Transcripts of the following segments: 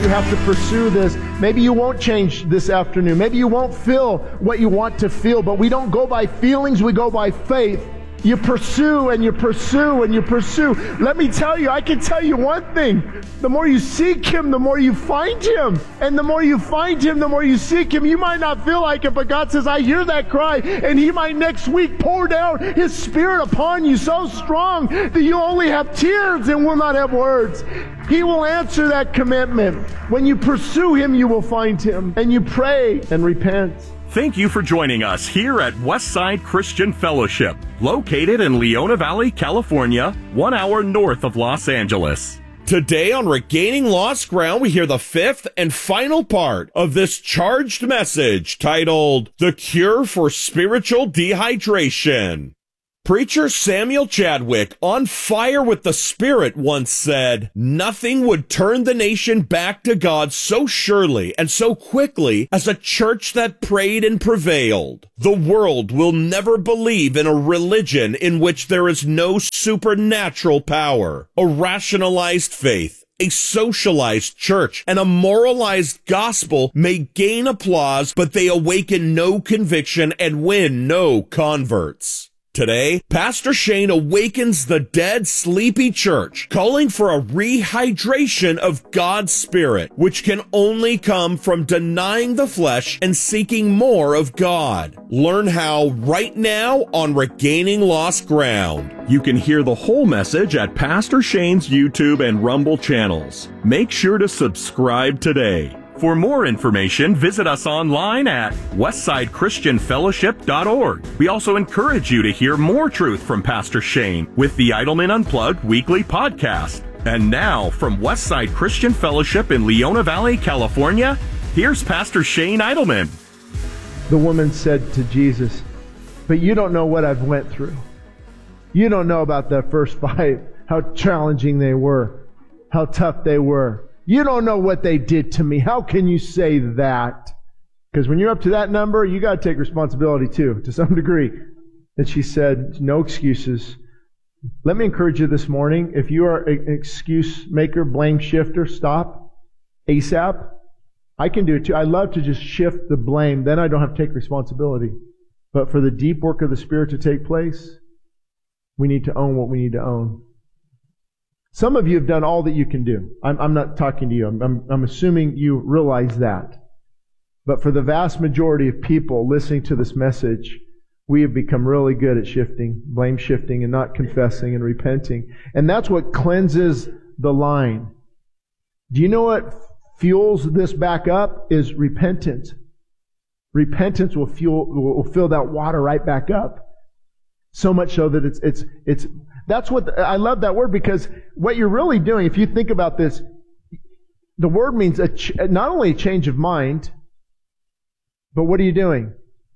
have to pursue this. Maybe you won't change this afternoon. Maybe you won't feel what you want to feel, but we don't go by feelings, we go by faith. You pursue and you pursue and you pursue. Let me tell you, I can tell you one thing. The more you seek Him, the more you find Him. And the more you find Him, the more you seek Him. You might not feel like it, but God says, I hear that cry. And He might next week pour down His Spirit upon you so strong that you only have tears and will not have words. He will answer that commitment. When you pursue Him, you will find Him. And you pray and repent. Thank you for joining us here at Westside Christian Fellowship, located in Leona Valley, California, 1 hour north of Los Angeles. Today on Regaining Lost Ground, we hear the fifth and final part of this charged message titled, The Cure for Spiritual Dehydration. Preacher Samuel Chadwick, on fire with the Spirit, once said, "Nothing would turn the nation back to God so surely and so quickly as a church that prayed and prevailed. The world will never believe in a religion in which there is no supernatural power, a rationalized faith. A socialized church and a moralized gospel may gain applause, but they awaken no conviction and win no converts." Today, Pastor Shane awakens the dead, sleepy church, calling for a rehydration of God's Spirit, which can only come from denying the flesh and seeking more of God. Learn how right now on Regaining Lost Ground. You can hear the whole message at Pastor Shane's YouTube and Rumble channels. Make sure to subscribe today. For more information, visit us online at westsidechristianfellowship.org. We also encourage you to hear more truth from Pastor Shane with the Idleman Unplugged weekly podcast. And now, from Westside Christian Fellowship in Leona Valley, California, here's Pastor Shane Idleman. The woman said to Jesus, "But you don't know what I've went through. You don't know about that first fight, how challenging they were, how tough they were. You don't know what they did to me. How can you say that?" Because when you're up to that number, you got to take responsibility too, to some degree. And she said, "No excuses." Let me encourage you this morning. If you are an excuse maker, blame shifter, stop ASAP. I can do it too. I love to just shift the blame. Then I don't have to take responsibility. But for the deep work of the Spirit to take place, we need to own what we need to own. Some of you have done all that you can do. I'm not talking to you. I'm assuming you realize that. But for the vast majority of people listening to this message, we have become really good at shifting, blame shifting, and not confessing and repenting. And that's what cleanses the line. Do you know what fuels this back up? Is repentance. Repentance will fill that water right back up. So much so that it's that's what, I love that word, because what you're really doing, if you think about this, the word means not only a change of mind, but what are you doing?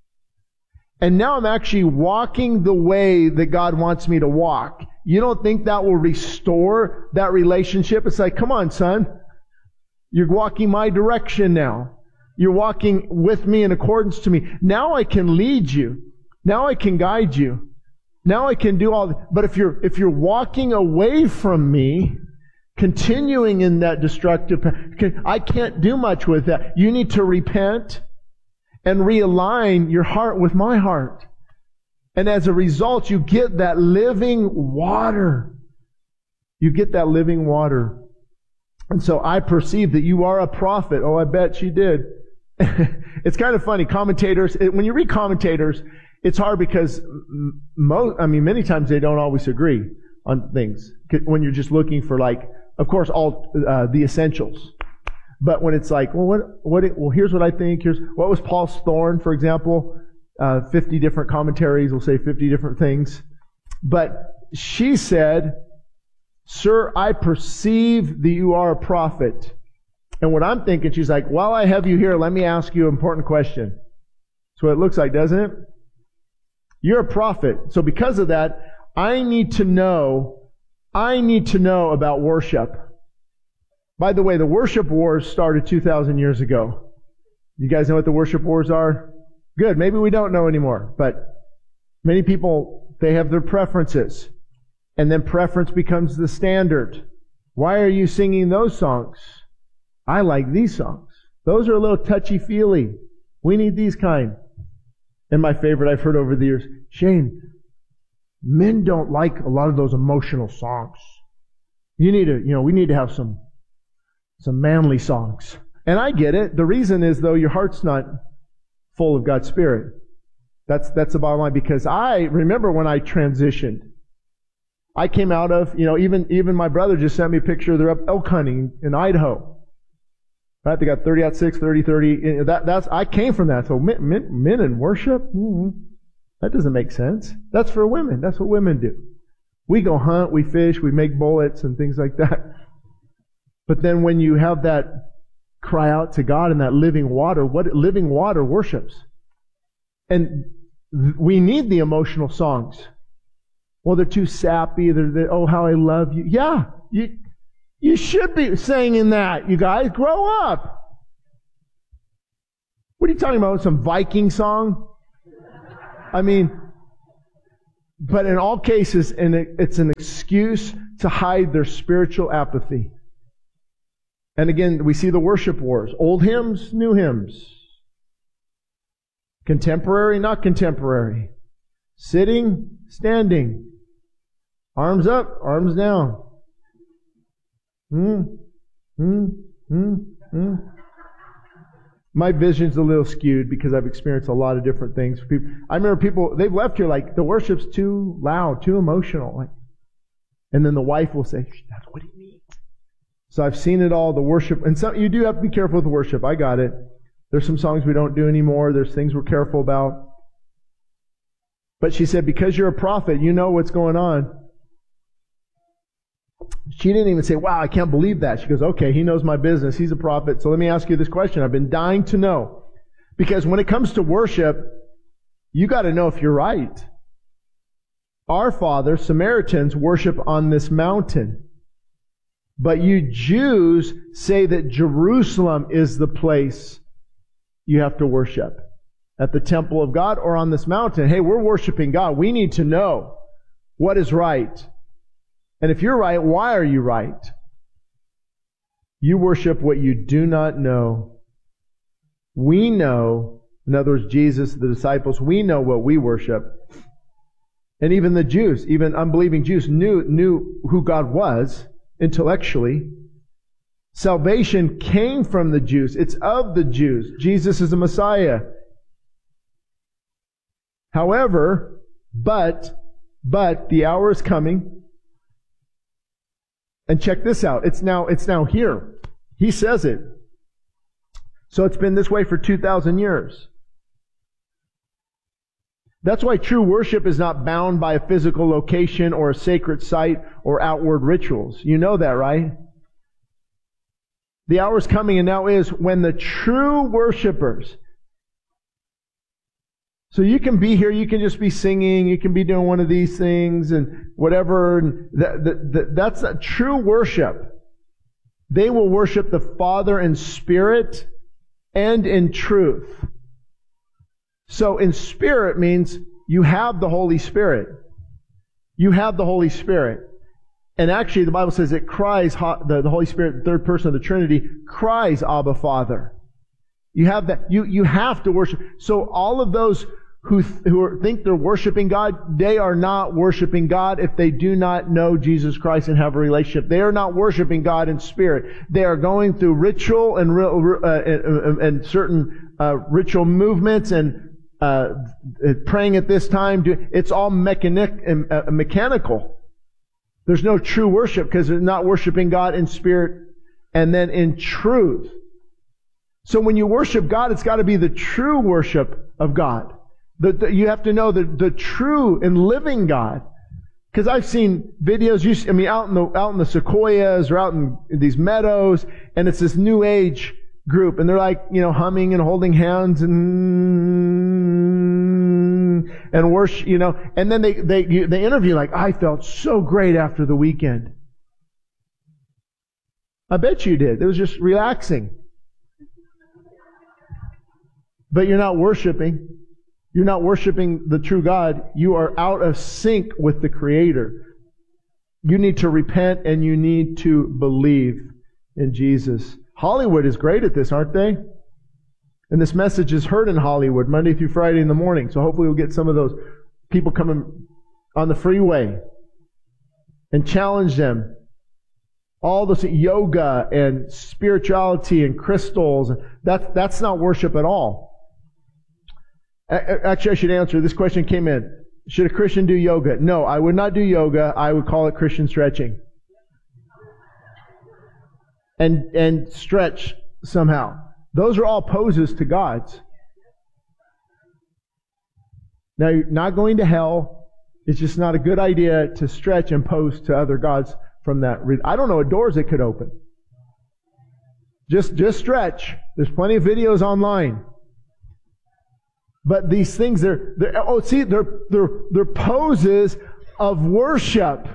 And now I'm actually walking the way that God wants me to walk. You don't think that will restore that relationship? It's like, come on, son. You're walking my direction now. You're walking with me in accordance to me. Now I can lead you. Now I can guide you. Now I can do all. But if you're walking away from me, continuing in that destructive path, I can't do much with that. You need to repent and realign your heart with my heart. And as a result, you get that living water. You get that living water. And so I perceive that you are a prophet. Oh, I bet she did. It's kind of funny. Commentators, when you read commentators, it's hard because many times they don't always agree on things. When you're just looking for, like, of course, all the essentials. But when it's like, well, here's what I think. Here's what was Paul's thorn, for example. 50 different commentaries will say 50 different things. But she said, "Sir, I perceive that you are a prophet." And what I'm thinking, she's like, "While I have you here, let me ask you an important question." That's what it looks like, doesn't it? You're a prophet. So because of that, I need to know about worship. By the way, the worship wars started 2,000 years ago. You guys know what the worship wars are? Good. Maybe we don't know anymore. But many people, they have their preferences. And then preference becomes the standard. Why are you singing those songs? I like these songs. Those are a little touchy-feely. We need these kind. And my favorite I've heard over the years, Shane, men don't like a lot of those emotional songs. We need to have some manly songs. And I get it. The reason is, though, your heart's not full of God's Spirit. That's the bottom line. Because I remember when I transitioned, I came out of, even my brother just sent me a picture of their elk hunting in Idaho. Right? They got 30-06, 30-30. I came from that. So men in worship? That doesn't make sense. That's for women. That's what women do. We go hunt, we fish, we make bullets and things like that. But then when you have that cry out to God in that living water, what living water worships? And we need the emotional songs. Well, they're too sappy. They're oh, how I love you. Yeah, you should be singing that, you guys. Grow up. What are you talking about? Some Viking song? I mean, but in all cases, it's an excuse to hide their spiritual apathy. And again, we see the worship wars. Old hymns, new hymns. Contemporary, not contemporary. Sitting, standing. Arms up, arms down. My vision's a little skewed because I've experienced a lot of different things. I remember people, they've left here like, the worship's too loud, too emotional. And then the wife will say, that's what he needs. So I've seen it all, the worship. And you do have to be careful with the worship. I got it. There's some songs we don't do anymore. There's things we're careful about. But she said, because you're a prophet, you know what's going on. She didn't even say, wow, I can't believe that. She goes, okay, he knows my business. He's a prophet. So let me ask you this question. I've been dying to know. Because when it comes to worship, you got to know if you're right. Our fathers, Samaritans, worship on this mountain. But you Jews say that Jerusalem is the place you have to worship. At the temple of God or on this mountain. Hey, we're worshiping God. We need to know what is right. And if you're right, why are you right? You worship what you do not know. We know, in other words, Jesus, the disciples, we know what we worship. And even the Jews, even unbelieving Jews, knew who God was intellectually. Salvation came from the Jews. It's of the Jews. Jesus is the Messiah. However, but the hour is coming. And check this out. It's now here. He says it. So it's been this way for 2,000 years. That's why true worship is not bound by a physical location or a sacred site or outward rituals. You know that, right? The hour is coming, and now is, when the true worshipers. So you can be here, you can just be singing, you can be doing one of these things and whatever. And that's a true worship. They will worship the Father in spirit and in truth. So in spirit means you have the Holy Spirit. You have the Holy Spirit. And actually the Bible says it cries, the Holy Spirit, the third person of the Trinity, cries, Abba, Father. You have that. You have to worship. So all of those who think they're worshiping God, they are not worshiping God if they do not know Jesus Christ and have a relationship. They are not worshiping God in spirit. They are going through ritual and certain ritual movements and praying at this time. It's all mechanical. There's no true worship because they're not worshiping God in spirit and then in truth. So when you worship God, it's got to be the true worship of God. You have to know the true and living God. Because I've seen videos, out in the sequoias or out in these meadows, and it's this new age group, and they're like, humming and holding hands and worship, and then they interview like, I felt so great after the weekend. I bet you did. It was just relaxing. But you're not worshiping. You're not worshiping the true God. You are out of sync with the Creator. You need to repent and you need to believe in Jesus. Hollywood is great at this, aren't they? And this message is heard in Hollywood Monday through Friday in the morning. So hopefully we'll get some of those people coming on the freeway and challenge them. All this yoga and spirituality and crystals, that's not worship at all. Actually, I should answer. This question came in. Should a Christian do yoga? No, I would not do yoga. I would call it Christian stretching. And stretch somehow. Those are all poses to gods. Now, you're not going to hell. It's just not a good idea to stretch and pose to other gods from that. I don't know what doors it could open. Just stretch. There's plenty of videos online. But these things, they're poses of worship.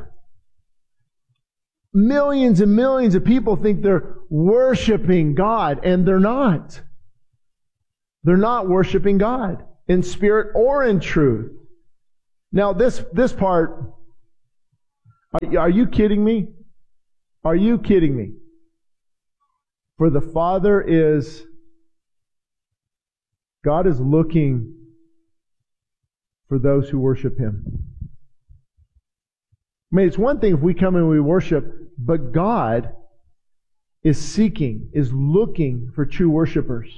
Millions and millions of people think they're worshiping God, and they're not. They're not worshiping God in spirit or in truth. Now, this part, are you kidding me? Are you kidding me? For the Father is, God is looking for those who worship Him. I mean, it's one thing if we come and we worship, but God is seeking, is looking for true worshipers.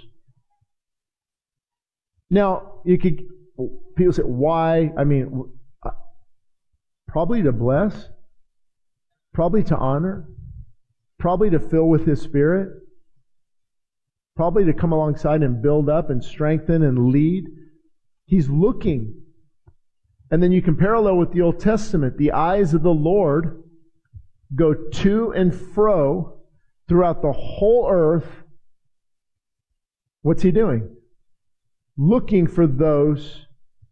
Now, people say, why? I mean, probably to bless, probably to honor, probably to fill with His Spirit, probably to come alongside and build up and strengthen and lead. He's looking. And then you can parallel with the Old Testament. The eyes of the Lord go to and fro throughout the whole earth. What's He doing? Looking for those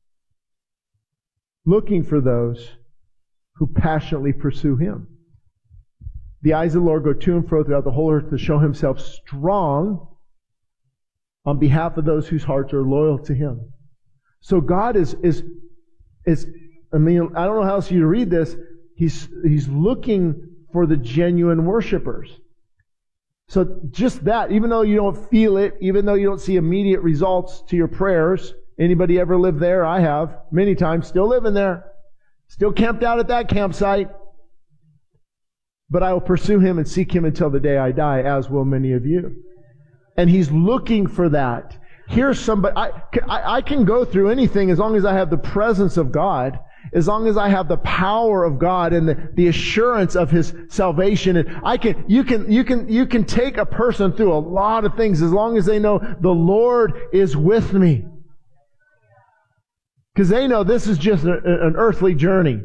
who passionately pursue Him. The eyes of the Lord go to and fro throughout the whole earth to show Himself strong on behalf of those whose hearts are loyal to Him. So God is I mean, I don't know how else you read this. He's looking for the genuine worshipers. So just that, even though you don't feel it, even though you don't see immediate results to your prayers, anybody ever lived there? I have, many times, still living there. Still camped out at that campsite. But I will pursue Him and seek Him until the day I die, as will many of you. And He's looking for that. Here's somebody, I can go through anything as long as I have the presence of God, as long as I have the power of God and the assurance of His salvation. And you can take a person through a lot of things as long as they know the Lord is with me. Because they know this is just an earthly journey.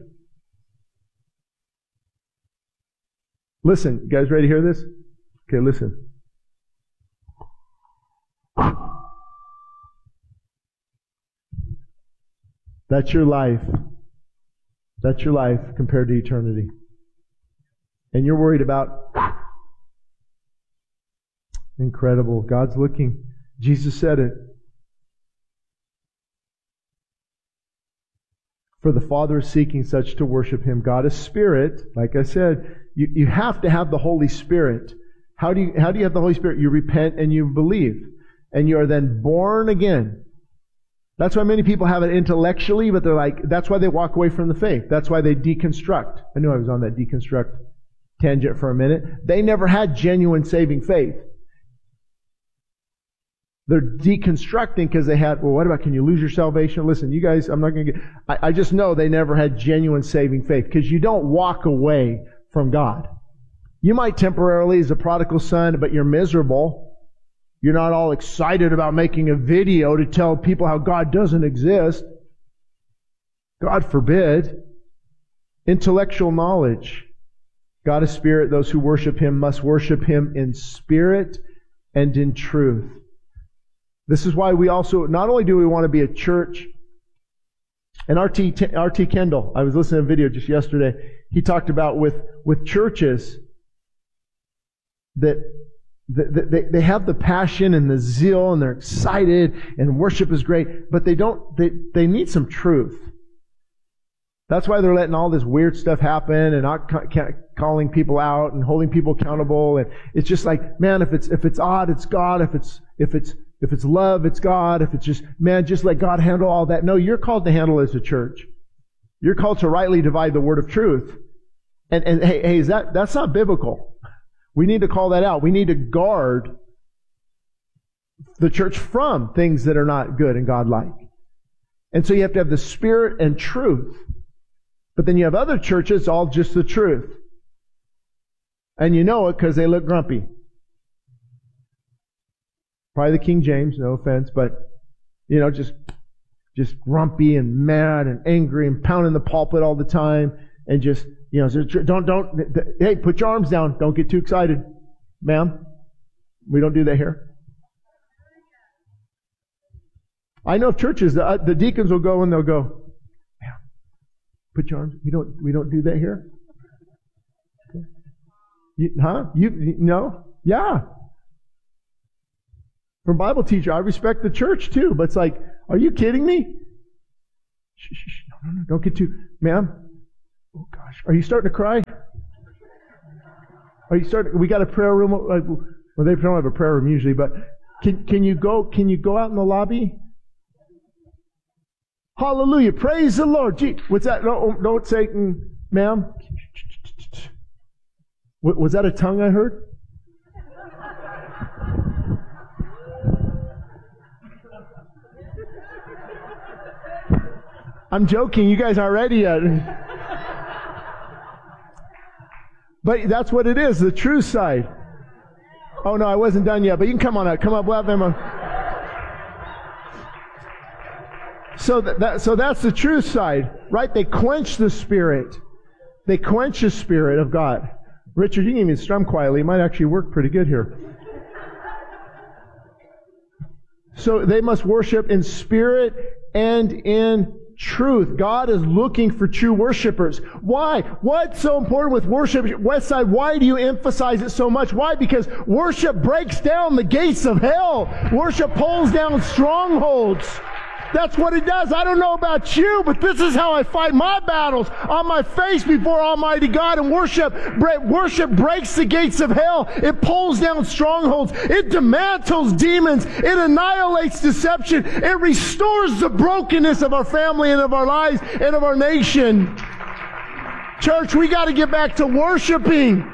Listen, you guys ready to hear this? Okay, listen. That's your life. That's your life compared to eternity. And you're worried about... Incredible. God's looking. Jesus said it. For the Father is seeking such to worship Him. God is Spirit. Like I said, you have to have the Holy Spirit. How do you have the Holy Spirit? You repent and you believe. And you are then born again. That's why many people have it intellectually, but that's why they walk away from the faith. That's why they deconstruct. I knew I was on that deconstruct tangent for a minute. They never had genuine saving faith. They're deconstructing because they had, well, what about, can you lose your salvation? Listen, you guys, I'm not going to get, I just know they never had genuine saving faith because you don't walk away from God. You might temporarily as a prodigal son, but you're miserable. You're not all excited about making a video to tell people how God doesn't exist. God forbid. Intellectual knowledge. God is Spirit. Those who worship Him must worship Him in spirit and in truth. This is why we also, not only do we want to be a church, and R.T. Kendall, I was listening to a video just yesterday, he talked about with churches that they have the passion and the zeal and they're excited and worship is great, but they need some truth. That's why they're letting all this weird stuff happen and calling people out and holding people accountable. And it's just like, man, if it's odd, it's God. If it's love, it's God. If it's just, man, just let God handle all that. No, you're called to handle as a church. You're called to rightly divide the word of truth. And hey, that's not biblical. We need to call that out. We need to guard the church from things that are not good and God-like. And so you have to have the Spirit and truth. But then you have other churches, all just the truth. And you know it because they look grumpy. Probably the King James, no offense, but, just grumpy and mad and angry and pounding the pulpit all the time and just, hey, put your arms down. Don't get too excited. Ma'am, we don't do that here. I know of churches, the deacons will go and they'll go, put your arms. We don't do that here. No? Yeah. From Bible teacher, I respect the church too, but it's like, are you kidding me? Shh, no, don't get too, ma'am. Oh gosh, are you starting to cry? We got a prayer room. Well, they don't have a prayer room usually, but can you go out in the lobby? Hallelujah. Praise the Lord. Gee, what's that? No, don't say, ma'am. Was that a tongue I heard? I'm joking. You guys aren't ready yet. But that's what it is, the true side. Oh no, I wasn't done yet, but you can come on out. Come up, we'll have them on. So that's the true side, right? They quench the Spirit. They quench the Spirit of God. Richard, you can even strum quietly. It might actually work pretty good here. So they must worship in spirit and in truth. God is looking for true worshipers. Why? What's so important with worship? Westside, why do you emphasize it so much? Why? Because worship breaks down the gates of hell. Worship pulls down strongholds. That's what it does. I don't know about you, but this is how I fight my battles, on my face before Almighty God. And worship breaks the gates of hell. It pulls down strongholds. It dismantles demons. It annihilates deception. It restores the brokenness of our family and of our lives and of our nation. Church, we got to get back to worshiping.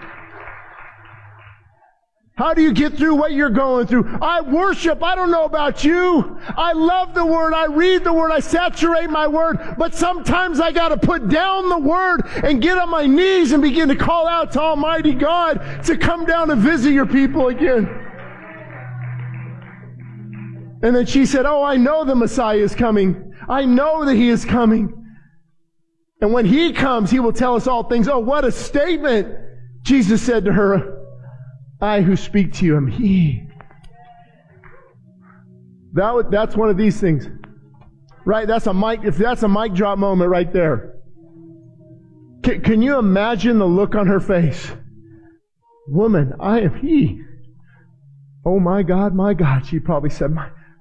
How do you get through what you're going through? I worship. I don't know about you. I love the Word. I read the Word. I saturate my Word. But sometimes I got to put down the Word and get on my knees and begin to call out to Almighty God to come down and visit your people again. And then she said, oh, I know the Messiah is coming. I know that He is coming. And when He comes, He will tell us all things. Oh, what a statement. Jesus said to her, I who speak to you am He. That's one of these things. Right? That's a mic drop moment right there. Can you imagine the look on her face? Woman, I am He. Oh my God, my God. She probably said,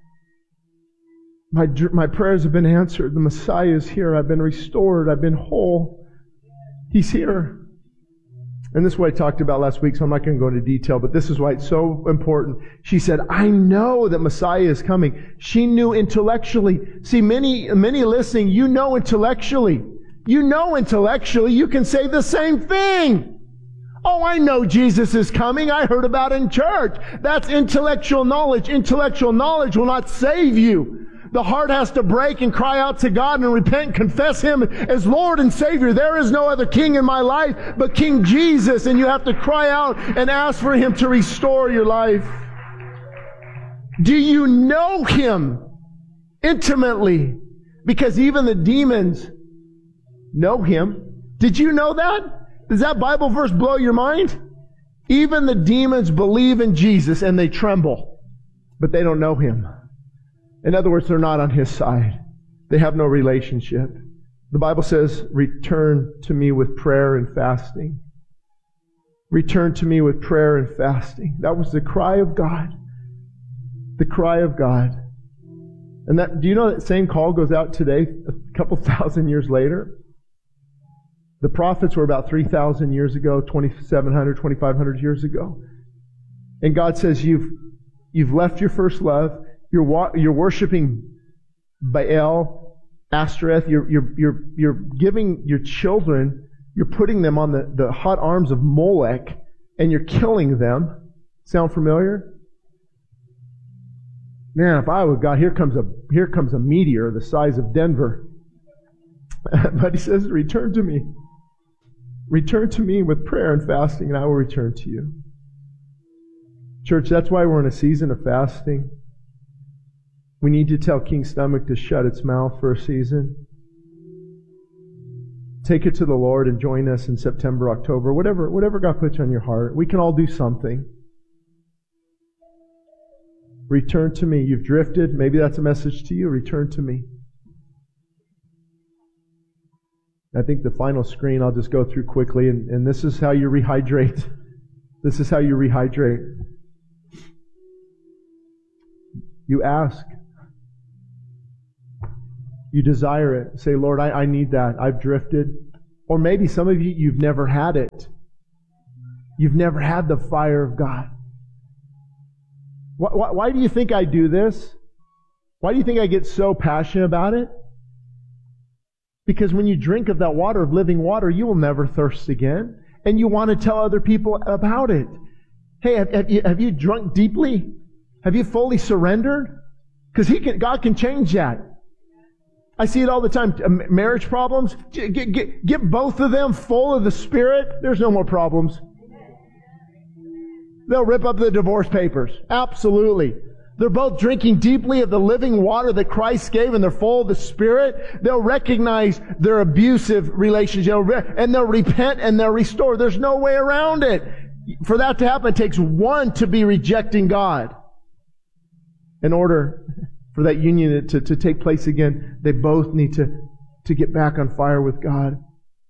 my prayers have been answered. The Messiah is here. I've been restored. I've been whole. He's here. And this is what I talked about last week, so I'm not going to go into detail, but this is why it's so important. She said, I know that Messiah is coming. She knew intellectually. See, many listening, you know intellectually. You know intellectually, you can say the same thing. Oh, I know Jesus is coming. I heard about it in church. That's intellectual knowledge. Intellectual knowledge will not save you. The heart has to break and cry out to God and repent and confess Him as Lord and Savior. There is no other King in my life but King Jesus, and you have to cry out and ask for Him to restore your life. Do you know Him intimately? Because even the demons know Him. Did you know that? Does that Bible verse blow your mind? Even the demons believe in Jesus and they tremble, but they don't know Him. In other words, they're not on His side. They have no relationship. The Bible says, return to me with prayer and fasting. Return to me with prayer and fasting. That was the cry of God. The cry of God. And do you know that same call goes out today, a couple thousand years later? The prophets were about 3,000 years ago, 2,700, 2,500 years ago. And God says, you've left your first love. You're worshiping Baal, Ashtoreth. You're giving your children, you're putting them on the hot arms of Molech, and you're killing them. Sound familiar? Man, if I were God, here comes a meteor the size of Denver. But he says, return to me. Return to me with prayer and fasting, and I will return to you. Church, that's why we're in a season of fasting. We need to tell King's stomach to shut its mouth for a season. Take it to the Lord and join us in September, October, whatever God puts on your heart. We can all do something. Return to me. You've drifted. Maybe that's a message to you. Return to me. I think the final screen I'll just go through quickly, and this is how you rehydrate. This is how you rehydrate. You ask. You desire it. Say, Lord, I need that. I've drifted. Or maybe some of you, you've never had it. You've never had the fire of God. Why do you think I do this? Why do you think I get so passionate about it? Because when you drink of that water, of living water, you will never thirst again. And you want to tell other people about it. Hey, have you drunk deeply? Have you fully surrendered? Because God can change that. I see it all the time. Marriage problems. Get both of them full of the Spirit. There's no more problems. They'll rip up the divorce papers. Absolutely. They're both drinking deeply of the living water that Christ gave, and they're full of the Spirit. They'll recognize their abusive relationship, and they'll repent and they'll restore. There's no way around it. For that to happen, it takes one to be rejecting God. In order for that union to take place again, they both need to get back on fire with God.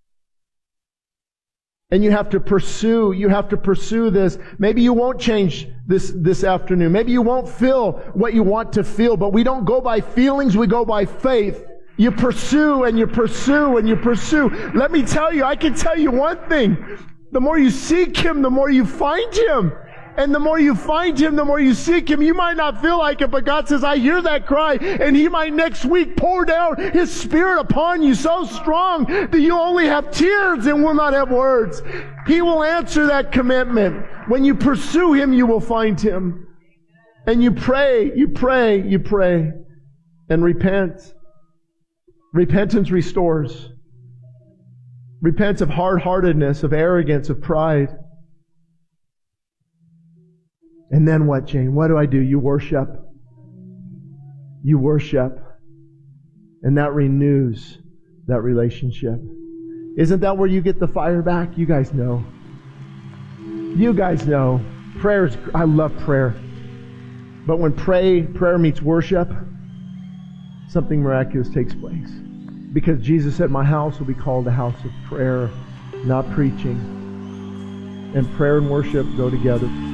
And you have to pursue this. Maybe you won't change this afternoon. Maybe you won't feel what you want to feel, but we don't go by feelings, we go by faith. You pursue and you pursue and you pursue. Let me tell you, I can tell you one thing. The more you seek Him, the more you find Him. And the more you find Him, the more you seek Him. You might not feel like it, but God says, I hear that cry. And He might next week pour down His Spirit upon you so strong that you only have tears and will not have words. He will answer that commitment. When you pursue Him, you will find Him. And you pray, and repent. Repentance restores. Repent of hard-heartedness, of arrogance, of pride. And then what, Jane? What do? You worship. You worship. And that renews that relationship. Isn't that where you get the fire back? You guys know. You guys know. I love prayer. But when prayer meets worship, something miraculous takes place. Because Jesus said, my house will be called a house of prayer, not preaching. And prayer and worship go together.